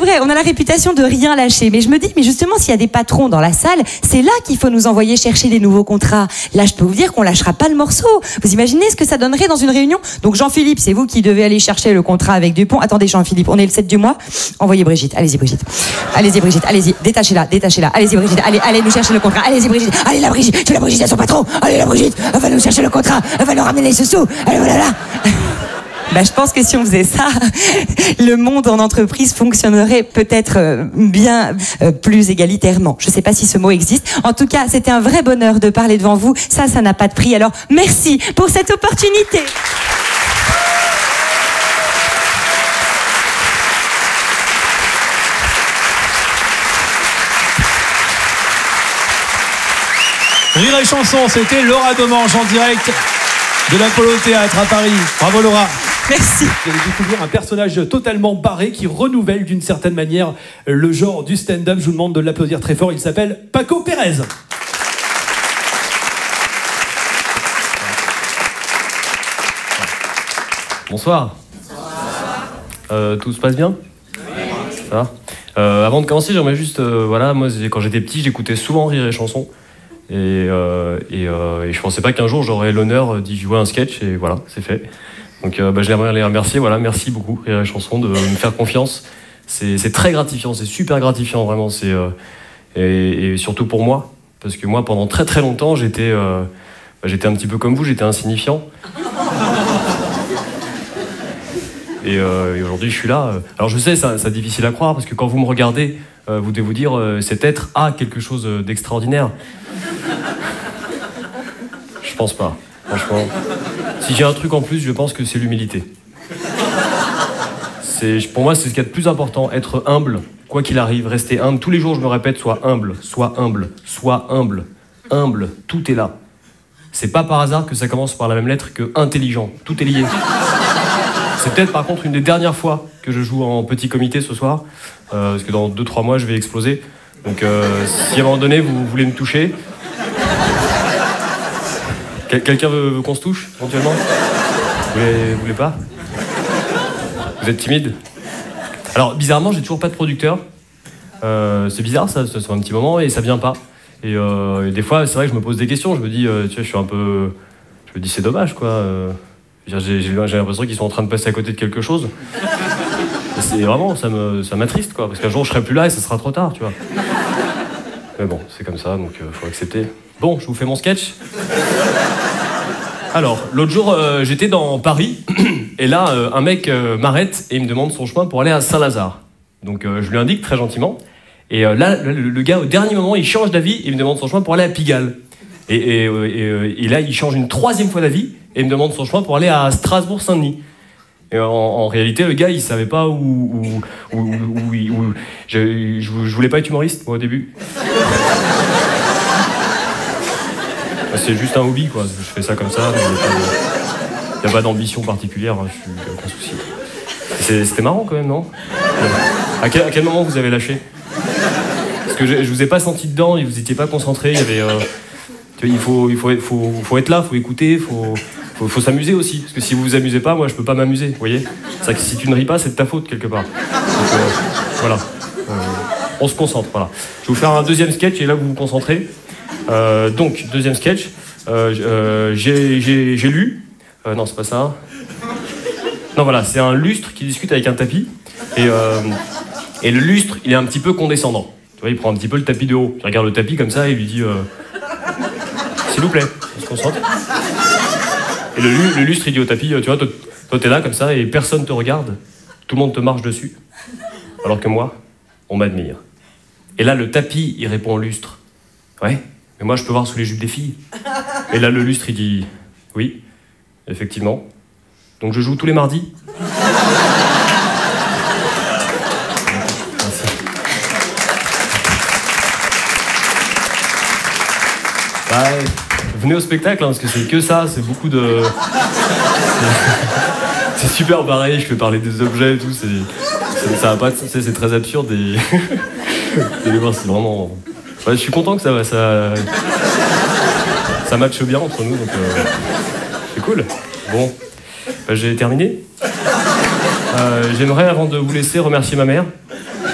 vrai, on a la réputation de rien lâcher. Mais je me dis, mais justement, s'il y a des patrons dans la salle, c'est là qu'il faut nous envoyer chercher des nouveaux contrats. Là, je peux vous dire qu'on lâchera pas le morceau. Vous imaginez ce que ça donnerait dans une réunion? Donc Jean-Philippe, c'est vous qui devez aller chercher le contrat avec Dupont. Attendez Jean-Philippe, on est le 7 du mois. Envoyez Brigitte. Allez-y Brigitte. Allez-y Brigitte, allez-y. Détachez-la. Allez-y Brigitte, allez nous chercher le contrat. Allez-y Brigitte. Allez la Brigitte, tu la Brigitte à son patron. Allez la Brigitte, elle va nous chercher le contrat. Elle va nous ramener ce sous. Allez voilà. Je pense que si on faisait ça, le monde en entreprise fonctionnerait peut-être bien plus égalitairement. Je ne sais pas si ce mot existe. En tout cas, c'était un vrai bonheur de parler devant vous. Ça n'a pas de prix. Alors, merci pour cette opportunité. Rire et chanson, c'était Laura Demange en direct de l'Apollo Théâtre à Paris. Bravo Laura. Merci. Vous allez découvrir un personnage totalement barré qui renouvelle d'une certaine manière le genre du stand-up. Je vous demande de l'applaudir très fort. Il s'appelle Paco Pérez. Bonsoir. Tout se passe bien? Ça va. Avant de commencer, j'aimerais juste... moi, quand j'étais petit, j'écoutais souvent Rire et chanson. Et je pensais pas qu'un jour, j'aurais l'honneur d'y jouer un sketch. Et voilà, c'est fait. Donc j'aimerais les remercier, voilà, merci beaucoup Rire et chanson de me faire confiance. C'est très gratifiant, c'est super gratifiant vraiment. Et surtout pour moi, parce que moi pendant très très longtemps j'étais un petit peu comme vous, j'étais insignifiant. Et aujourd'hui je suis là. Alors je sais, c'est difficile à croire parce que quand vous me regardez, vous devez vous dire cet être a quelque chose d'extraordinaire. Je pense pas, franchement. Si j'ai un truc en plus, je pense que c'est l'humilité. Pour moi, c'est ce qu'il y a de plus important, être humble, quoi qu'il arrive, rester humble. Tous les jours, je me répète, sois humble, sois humble, sois humble, humble, tout est là. C'est pas par hasard que ça commence par la même lettre que intelligent, tout est lié. C'est peut-être par contre une des dernières fois que je joue en petit comité ce soir, parce que dans 2-3 mois, je vais exploser. Donc si à un moment donné, vous voulez me toucher... Quelqu'un veut qu'on se touche, éventuellement? Vous voulez pas? Vous êtes timide? Alors, bizarrement, j'ai toujours pas de producteur. C'est bizarre, ça fait un petit moment, et ça vient pas. Et des fois, c'est vrai que je me pose des questions. Je me dis, tu vois, je suis un peu... Je me dis, c'est dommage, quoi. J'ai l'impression qu'ils sont en train de passer à côté de quelque chose. Et c'est vraiment, ça m'attriste, quoi. Parce qu'un jour, je serai plus là et ça sera trop tard, tu vois. Mais bon, c'est comme ça, donc faut accepter. Bon, je vous fais mon sketch. Alors, l'autre jour, j'étais dans Paris, et là, un mec m'arrête et il me demande son chemin pour aller à Saint-Lazare. Donc, je lui indique très gentiment. Et là, le gars, au dernier moment, il change d'avis et il me demande son chemin pour aller à Pigalle. Et là, il change une 3e fois d'avis et il me demande son chemin pour aller à Strasbourg-Saint-Denis. Et en réalité, le gars, il savait pas où je voulais pas être humoriste, moi, au début. C'est juste un hobby, quoi. Je fais ça comme ça. Il n'y a pas d'ambition particulière, hein. Aucun souci. C'était marrant quand même, non? À quel moment vous avez lâché? Parce que je vous ai pas senti dedans, et vous étiez pas concentré. Il y avait, il faut être là, faut écouter, faut s'amuser aussi. Parce que si vous vous amusez pas, moi je peux pas m'amuser, vous voyez? C'est vrai que si tu ne ris pas, c'est de ta faute quelque part. Donc voilà. On se concentre, voilà. Je vais vous faire un deuxième sketch et là vous vous concentrez. Donc, deuxième sketch. J'ai lu. Non, c'est pas ça. Non, voilà, c'est un lustre qui discute avec un tapis. Et le lustre, il est un petit peu condescendant. Tu vois, il prend un petit peu le tapis de haut. Il regarde le tapis comme ça et il lui dit s'il vous plaît, on se concentre. Et le lustre, il dit au tapis, tu vois, toi t'es là comme ça et personne te regarde. Tout le monde te marche dessus. Alors que moi, on m'admire. Et là, le tapis, il répond au lustre. Ouais, mais moi, je peux voir sous les jupes des filles. Et là, le lustre, il dit oui, effectivement. Donc, je joue tous les mardis. Merci. Ouais, venez au spectacle, hein, parce que c'est que ça, c'est beaucoup de... C'est super pareil, je fais parler des objets et tout, ça va pas, c'est très absurde et... Vous allez voir, c'est vraiment... Ouais, je suis content que ça matche bien entre nous, donc c'est cool. Bon, j'ai terminé. J'aimerais, avant de vous laisser, remercier ma mère.